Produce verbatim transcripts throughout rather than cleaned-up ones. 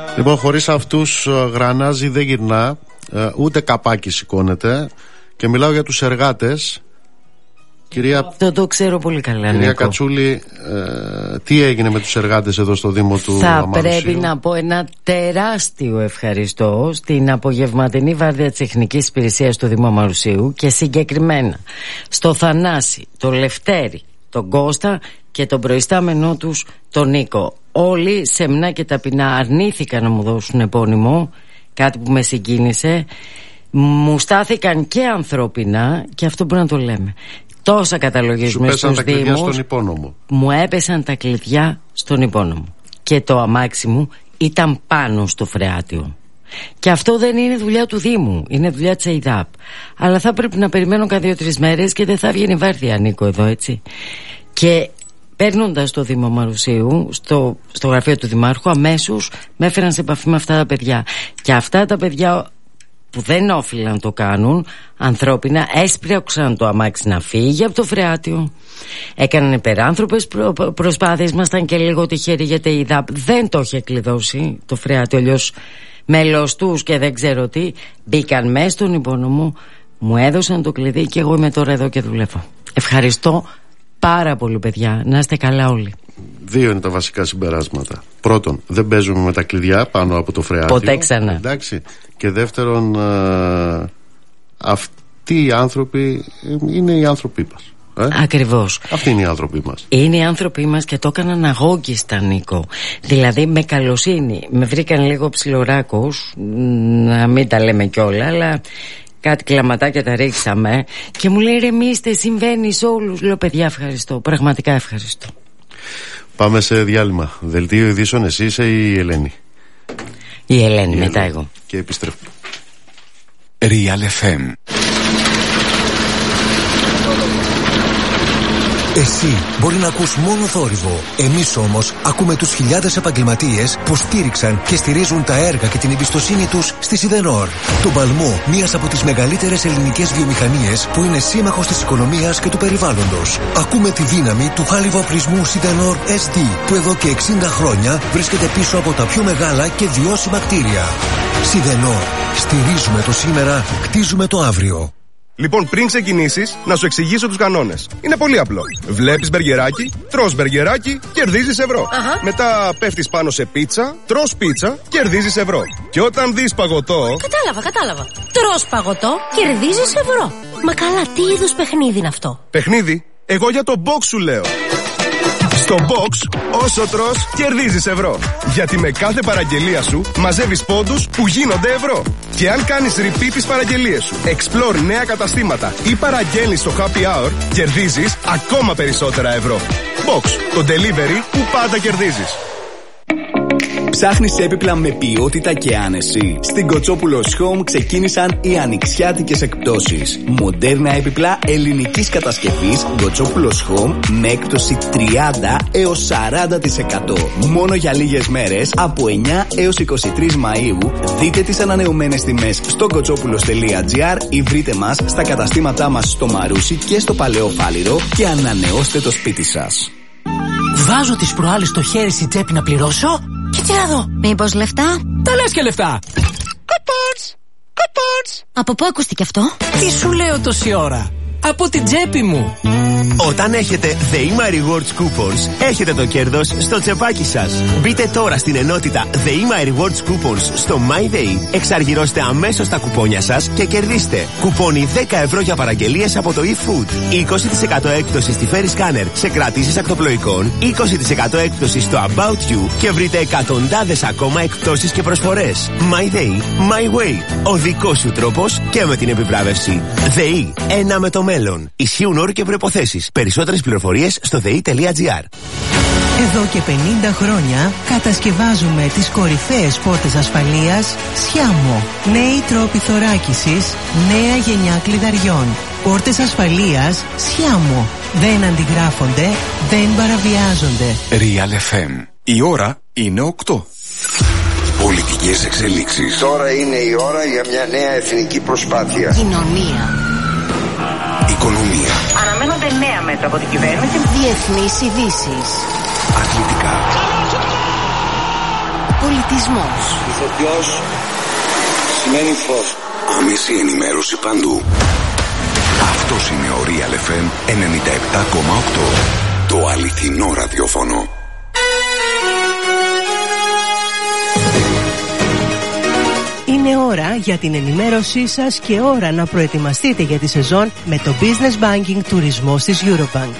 Λοιπόν, χωρίς αυτούς γρανάζι δεν γυρνά, ούτε καπάκι σηκώνεται. Και μιλάω για τους εργάτες. Κυρία... Αυτό το ξέρω πολύ καλά, Κυρία Νίκο. Κατσούλη, ε, τι έγινε με τους εργάτες εδώ στο Δήμο του Αμαρουσίου? Θα πρέπει να πω ένα τεράστιο ευχαριστώ στην απογευματινή βάρδια της Εθνικής Υπηρεσίας του Δήμου Αμαρουσίου και συγκεκριμένα στο Θανάση, τον Λευτέρη, τον Κώστα και τον προϊστάμενό τους τον Νίκο. Όλοι σεμνά και ταπεινά αρνήθηκαν να μου δώσουν επώνυμο, κάτι που με συγκίνησε. Μου στάθηκαν και ανθρώπινα, και αυτό μπορεί να το λέμε. Τόσα καταλογίζουμε στους τα Δήμους. στον υπόνομο. Μου έπεσαν τα κλειδιά στον υπόνομο. Και το αμάξι μου ήταν πάνω στο φρεάτιο. Και αυτό δεν είναι δουλειά του Δήμου, είναι δουλειά της ΕΙΔΑΠ. Αλλά θα πρέπει να περιμένω cada δύο-τρεις μέρες και δεν θα βγαίνει βάρδια, Νίκο, εδώ, έτσι. Και παίρνοντας το Δήμο Αμαρουσίου στο, στο γραφείο του Δημάρχου, αμέσως με έφεραν σε επαφή με αυτά τα παιδιά. Και αυτά τα παιδιά, που δεν όφυλαν να το κάνουν ανθρώπινα, έσπρεξαν το αμάξι να φύγει από το φρεάτιο. Έκαναν υπεράνθρωπες προ, προσπάθειες. Ήμασταν και λίγο τυχεροί, γιατί η ΕΙΔΑΠ δεν το είχε κλειδώσει το φρεάτιο, αλλιώς μελωστούς και δεν ξέρω τι. Μπήκαν μέσα στον υπόνομο, μου έδωσαν το κλειδί και εγώ είμαι τώρα εδώ και δουλεύω. Ευχαριστώ πάρα πολύ, παιδιά. Να είστε καλά όλοι. Δύο είναι τα βασικά συμπεράσματα. Πρώτον, δεν παίζουμε με τα κλειδιά πάνω από το φρεάτιο. Ποτέ ξανά. Εντάξει. Και δεύτερον, α, αυτοί οι άνθρωποι είναι οι άνθρωποι μας. Ε? Ακριβώς. Αυτοί είναι οι άνθρωποι μας. Είναι οι άνθρωποι μας και το έκαναν αγόγγιστα, Νίκο. Δηλαδή με καλοσύνη. Με βρήκαν λίγο ψιλοράκος, να μην τα λέμε κιόλα, αλλά κάτι κλαματάκια τα ρίξαμε. Και μου λέει, ρεμίστε, συμβαίνει σε όλους. Λέω, παιδιά, ευχαριστώ. Πραγματικά ευχαριστώ. Πάμε σε διάλειμμα. Δελτίο ειδήσεων, εσύ είσαι ή η Ελένη? Η Ελένη, η μετά Ελένη. Εγώ. Και επιστρέφω. Real εφ εμ. Εσύ μπορεί να ακούς μόνο θόρυβο. Εμείς όμως ακούμε τους χιλιάδες επαγγελματίες που στήριξαν και στηρίζουν τα έργα και την εμπιστοσύνη τους στη Σιδενόρ. Τον παλμό μιας από τις μεγαλύτερες ελληνικές βιομηχανίες που είναι σύμμαχος της οικονομίας και του περιβάλλοντος. Ακούμε τη δύναμη του χάλιβα-οπλισμού Σιδενόρ ες ντι που εδώ και εξήντα χρόνια βρίσκεται πίσω από τα πιο μεγάλα και βιώσιμα κτίρια. Σιδενόρ. Στηρίζουμε το σήμερα, χτίζουμε το αύριο. Λοιπόν, πριν ξεκινήσεις, να σου εξηγήσω τους κανόνες. Είναι πολύ απλό. Βλέπεις μπεργκεράκι, τρως μπεργκεράκι, κερδίζεις ευρώ. Αχα. Μετά πέφτεις πάνω σε πίτσα, τρως πίτσα, κερδίζεις ευρώ. Και όταν δεις παγωτό. Κατάλαβα, κατάλαβα. Τρως παγωτό, κερδίζεις ευρώ. Μα καλά, τι είδους παιχνίδι είναι αυτό? Παιχνίδι? Εγώ για το box σου λέω. Στο box, όσο τρως, κερδίζεις ευρώ. Γιατί με κάθε παραγγελία σου μαζεύεις πόντους που γίνονται ευρώ. Και αν κάνεις repeat τις παραγγελίες σου, explore νέα καταστήματα ή παραγγέλνεις στο happy hour, κερδίζεις ακόμα περισσότερα ευρώ. Box, το delivery που πάντα κερδίζεις. Ψάχνεις έπιπλα με ποιότητα και άνεση? Στην Κοτσόπουλος Home ξεκίνησαν οι ανοιξιάτικες εκπτώσεις. Μοντέρνα έπιπλα ελληνικής κατασκευής Κοτσόπουλος Home με έκπτωση τριάντα έως σαράντα τοις εκατό. Μόνο για λίγες μέρες, από εννιά έως είκοσι τρεις Μαΐου. Δείτε τις ανανεωμένες τιμές στο κοτσόπουλος τελεία τζι άρ ή βρείτε μας στα καταστήματά μας στο Μαρούσι και στο Παλαιό Φάληρο και ανανεώστε το σπίτι σας. Βάζω τις προάλλες στο χέρι στη τσέπη να πληρώσω. Κοίτα να δω. Μήπως λεφτά? Τα λες και λεφτά. Coupons! Coupons! Από πού ακούστηκε αυτό? Τι σου λέω τόση ώρα? Από την τσέπη μου. Όταν έχετε The E M A Rewards Coupons, έχετε το κέρδος στο τσεπάκι σας. Μπείτε τώρα στην ενότητα The E M A Rewards Coupons στο MyDay, εξαργυρώστε αμέσως τα κουπόνια σας και κερδίστε κουπόνι δέκα ευρώ για παραγγελίες από το eFood, είκοσι τοις εκατό έκπτωση στη Ferry Scanner σε κρατήσεις ακτοπλοϊκών, είκοσι τοις εκατό έκπτωση στο About You και βρείτε εκατοντάδες ακόμα εκπτώσεις και προσφορές. MyDay, My Way. Ο δικός σου τρόπος και με την επιβράβευση. ΔΕΗ, ένα με το μέλλον. Ισχύουν όροι και προϋποθέσεις. Περισσότερες πληροφορίες στο δε ι τελεία τζι άρ. Εδώ και πενήντα χρόνια κατασκευάζουμε τις κορυφαίες πόρτες ασφαλείας Σιάμο. Νέοι τρόποι θωράκισης, νέα γενιά κλειδαριών. Πόρτες ασφαλείας Σιάμο. Δεν αντιγράφονται, δεν παραβιάζονται. Real εφ εμ. Η ώρα είναι οκτώ. Πολιτικές εξελίξεις. Τώρα είναι η ώρα για μια νέα εθνική προσπάθεια. Κοινωνία. Οικονομία. Αναμένονται νέα μέτρα από την κυβέρνηση. Διεθνείς ειδήσεις. Αθλητικά. Πολιτισμός. Ηθοποιός σημαίνει φως. Άμεση ενημέρωση παντού. Αυτός είναι ο Real εφ εμ ενενήντα επτά κόμμα οκτώ. Το αληθινό ραδιόφωνο. Είναι ώρα για την ενημέρωσή σας και ώρα να προετοιμαστείτε για τη σεζόν με το Business Banking τουρισμός της Eurobank.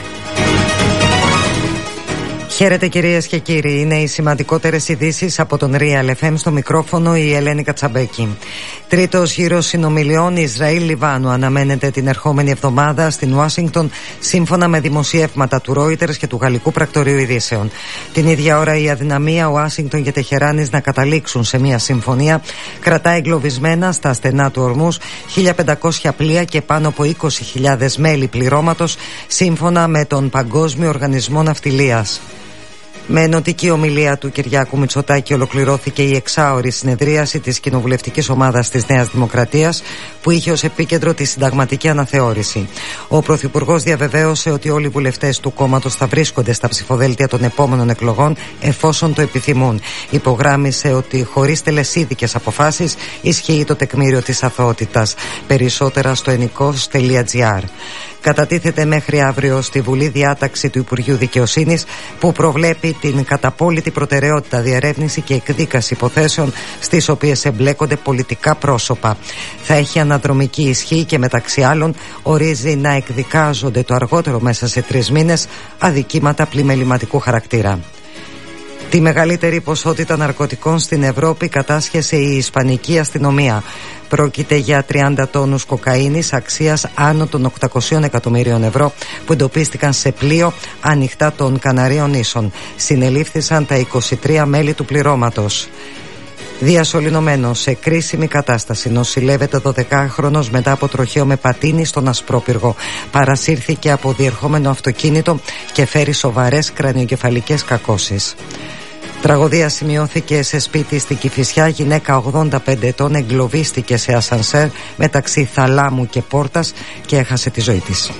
Χαίρετε κυρίες και κύριοι, είναι οι σημαντικότερες ειδήσεις από τον Real εφ εμ, στο μικρόφωνο η Ελένη Κατσαμπέκη. Τρίτος γύρος συνομιλιών Ισραήλ-Λιβάνου αναμένεται την ερχόμενη εβδομάδα στην Ουάσιγκτον, σύμφωνα με δημοσιεύματα του Reuters και του Γαλλικού Πρακτορείου Ειδήσεων. Την ίδια ώρα η αδυναμία Ουάσιγκτον και Τεχεράνης να καταλήξουν σε μια συμφωνία κρατά εγκλωβισμένα στα στενά του Ορμούς χίλια πεντακόσια πλοία και πάνω από είκοσι χιλιάδες μέλη πληρώματος, σύμφωνα με τον Παγκόσμιο Οργανισμό Ναυτιλίας. Με ενωτική ομιλία του Κυριάκου Μητσοτάκη ολοκληρώθηκε η εξάωρη συνεδρίαση της κοινοβουλευτικής ομάδας της Νέας Δημοκρατίας, που είχε ως επίκεντρο τη συνταγματική αναθεώρηση. Ο Πρωθυπουργός διαβεβαίωσε ότι όλοι οι βουλευτές του κόμματος θα βρίσκονται στα ψηφοδέλτια των επόμενων εκλογών εφόσον το επιθυμούν. Υπογράμμισε ότι χωρίς τελεσίδικες αποφάσεις ισχύει το τεκμήριο της αθωότητας. Περισσότερα στο ενικός τελεία τζι άρ. Κατατίθεται μέχρι αύριο στη Βουλή διάταξη του Υπουργείου Δικαιοσύνης που προβλέπει την καταπόλητη προτεραιότητα διερεύνηση και εκδίκαση υποθέσεων στις οποίες εμπλέκονται πολιτικά πρόσωπα. Θα έχει αναδρομική ισχύ και μεταξύ άλλων ορίζει να εκδικάζονται το αργότερο μέσα σε τρεις μήνες αδικήματα πλημεληματικού χαρακτήρα. Τη μεγαλύτερη ποσότητα ναρκωτικών στην Ευρώπη κατάσχεσε η Ισπανική αστυνομία. Πρόκειται για τριάντα τόνους κοκαίνης αξίας άνω των οκτακόσια εκατομμυρίων ευρώ που εντοπίστηκαν σε πλοίο ανοιχτά των Καναρίων νήσων. Συνελήφθησαν τα είκοσι τρία μέλη του πληρώματος. Διασωληνωμένος σε κρίσιμη κατάσταση νοσηλεύεται δωδεκάχρονος μετά από τροχαίο με πατίνι στον Ασπρόπυργο. Παρασύρθηκε από διερχόμενο αυτοκίνητο και φέρει σοβαρές κρανιοκεφαλικές κακώσεις. Τραγωδία σημειώθηκε σε σπίτι στην Κηφισιά. Γυναίκα ογδόντα πέντε ετών εγκλωβίστηκε σε ασανσέρ μεταξύ θαλάμου και πόρτας και έχασε τη ζωή της.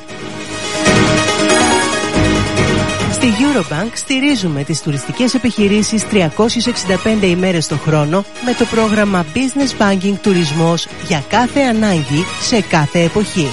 Στη Eurobank στηρίζουμε τις τουριστικές επιχειρήσεις τριακόσιες εξήντα πέντε ημέρες το χρόνο με το πρόγραμμα Business Banking Τουρισμός για κάθε ανάγκη σε κάθε εποχή.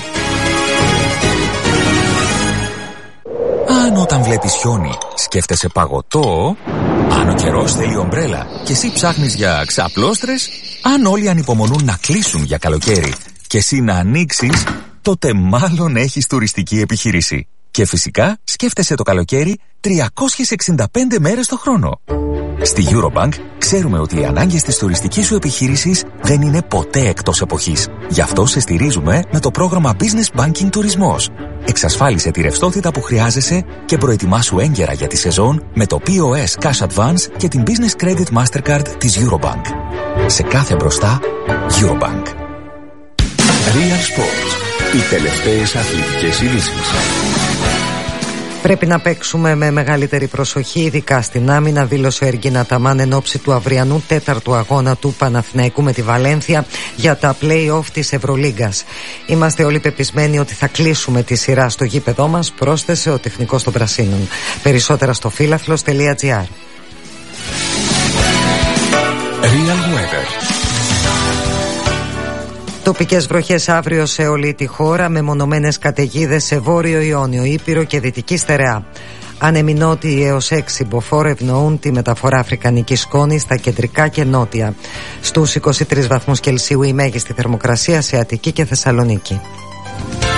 Αν όταν βλέπεις χιόνι σκέφτεσαι παγωτό, αν ο καιρός θέλει ομπρέλα και εσύ ψάχνεις για ξαπλώστρες, αν όλοι ανυπομονούν να κλείσουν για καλοκαίρι και εσύ να ανοίξεις, τότε μάλλον έχεις τουριστική επιχείρηση. Και φυσικά σκέφτεσαι το καλοκαίρι τριακόσιες εξήντα πέντε μέρες το χρόνο. Στη Eurobank ξέρουμε ότι οι ανάγκες της τουριστικής σου επιχείρησης δεν είναι ποτέ εκτός εποχής. Γι' αυτό σε στηρίζουμε με το πρόγραμμα Business Banking Τουρισμός. Εξασφάλισε τη ρευστότητα που χρειάζεσαι και προετοιμάσου έγκαιρα για τη σεζόν με το πι ο ες Cash Advance και την Business Credit Mastercard της Eurobank. Σε κάθε μπροστά, Eurobank. Real Sports. Οι τελευταίες αθλητικές ειδήσεις. Πρέπει να παίξουμε με μεγαλύτερη προσοχή, ειδικά στην άμυνα, δήλωσε ο Εργκίν Αταμάν εν ώψη του αυριανού τέταρτου αγώνα του Παναθηναϊκού με τη Βαλένθια για τα play-off της Ευρωλίγκας. Είμαστε όλοι πεπισμένοι ότι θα κλείσουμε τη σειρά στο γήπεδό μας, πρόσθεσε ο τεχνικός των Πρασίνων. Περισσότερα στο φύλαθλος τελεία τζι άρ. Real Weather. Τοπικές βροχές αύριο σε όλη τη χώρα, με μονομένες καταιγίδες σε Βόρειο Ιόνιο, Ήπειρο και Δυτική Στερεά. Άνεμοι νότιοι έως έξι μποφόρ ευνοούν τη μεταφορά αφρικανικής σκόνης στα κεντρικά και νότια. Στους είκοσι τρεις βαθμούς Κελσίου η μέγιστη θερμοκρασία σε Αττική και Θεσσαλονίκη.